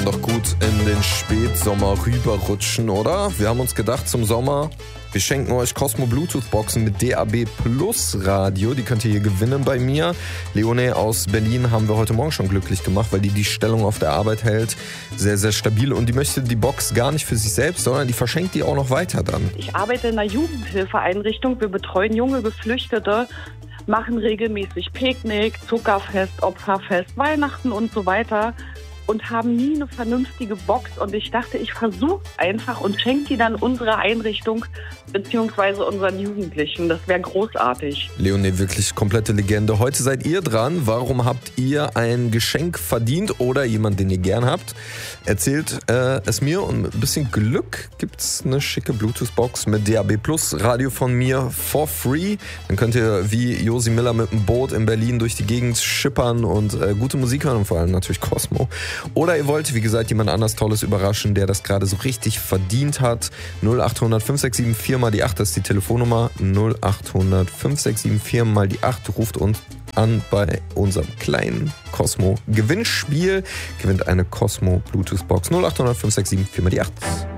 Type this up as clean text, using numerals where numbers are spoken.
kann doch gut in den Spätsommer rüberrutschen, oder? Wir haben uns gedacht zum Sommer, wir schenken euch Cosmo Bluetooth Boxen mit DAB Plus Radio. Die könnt ihr hier gewinnen bei mir. Leonie aus Berlin haben wir heute Morgen schon glücklich gemacht, weil die Stellung auf der Arbeit hält. Sehr, sehr stabil. Und die möchte die Box gar nicht für sich selbst, sondern die verschenkt die auch noch weiter dann. Ich arbeite in einer Jugendhilfeeinrichtung. Wir betreuen junge Geflüchtete, machen regelmäßig Picknick, Zuckerfest, Opferfest, Weihnachten und so weiter. Und haben nie eine vernünftige Box. Und ich dachte, ich versuche einfach und schenke die dann unserer Einrichtung bzw. unseren Jugendlichen. Das wäre großartig. Leonie, wirklich komplette Legende. Heute seid ihr dran. Warum habt ihr ein Geschenk verdient oder jemand, den ihr gern habt? Erzählt es mir und mit ein bisschen Glück gibt's eine schicke Bluetooth-Box mit DAB Plus Radio von mir for free. Dann könnt ihr wie Josi Miller mit dem Boot in Berlin durch die Gegend schippern und gute Musik hören und vor allem natürlich Cosmo. Oder ihr wollt, wie gesagt, jemand anders Tolles überraschen, der das gerade so richtig verdient hat. 0800 567 4 mal die 8, das ist die Telefonnummer. 0800 567 4 mal die 8, ruft uns an bei unserem kleinen Cosmo Gewinnspiel. Gewinnt eine Cosmo Bluetooth Box. 0800 567 4 mal die 8.